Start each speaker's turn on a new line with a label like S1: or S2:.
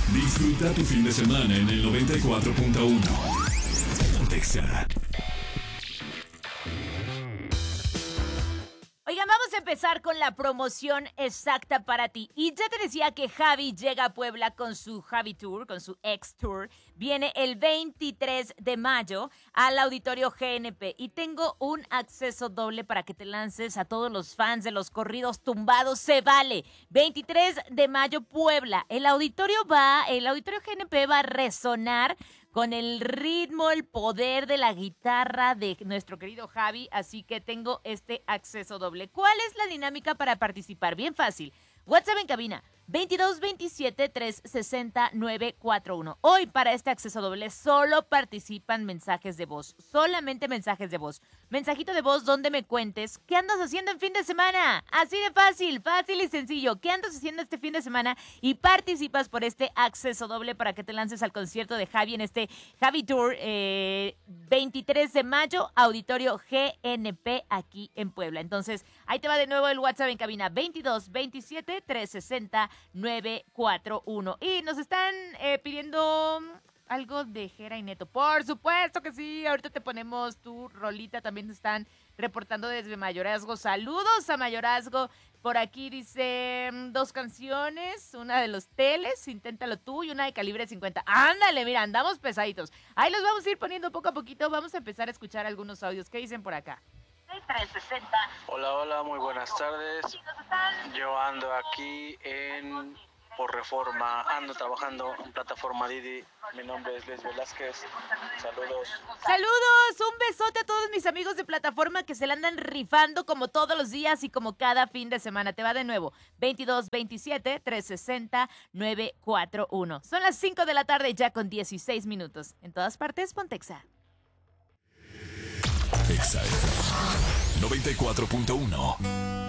S1: Disfruta tu fin de semana en el 94.1. Pontexa.
S2: Oigan, vamos a empezar con la promoción exacta para ti. Y ya te decía que Javi llega a Puebla con su Javi Tour, con su X Tour. Viene el 23 de mayo al Auditorio GNP. Y tengo un acceso doble para que te lances a todos los fans de los corridos tumbados. Se vale. 23 de mayo, Puebla. El Auditorio GNP va a resonar con el ritmo, el poder de la guitarra de nuestro querido Javi, así que tengo este acceso doble. ¿Cuál es la dinámica para participar? Bien fácil. WhatsApp en cabina, 2227-360-941. Hoy para este acceso doble solo participan mensajes de voz, solamente mensajes de voz. Mensajito de voz donde me cuentes qué andas haciendo en fin de semana. Así de fácil, fácil y sencillo. ¿Qué andas haciendo este fin de semana? Y participas por este acceso doble para que te lances al concierto de Javi en este Javi Tour 23 de mayo, Auditorio GNP aquí en Puebla. Entonces, ahí te va de nuevo el WhatsApp en cabina, 2227-360-941. Y nos están pidiendo algo de Jera y Neto. Por supuesto que sí. Ahorita te ponemos tu rolita. También te están reportando desde Mayorazgo. Saludos a Mayorazgo. Por aquí dice 2 canciones. Una de Los Teles, Inténtalo Tú, y una de Calibre 50. Ándale, mira, andamos pesaditos. Ahí los vamos a ir poniendo poco a poquito. Vamos a empezar a escuchar algunos audios. ¿Qué dicen por acá? 360.
S3: Hola, muy buenas tardes. Yo ando aquí por Reforma, ando trabajando en plataforma Didi. Mi nombre es Les Velázquez. Saludos.
S2: Saludos, un besote a todos mis amigos de plataforma que se la andan rifando como todos los días y como cada fin de semana. Te va de nuevo, 2227-360-941. Son las 5 de la tarde ya con 16 minutos. En todas partes, Pontexa.
S1: Exa FM 94.1.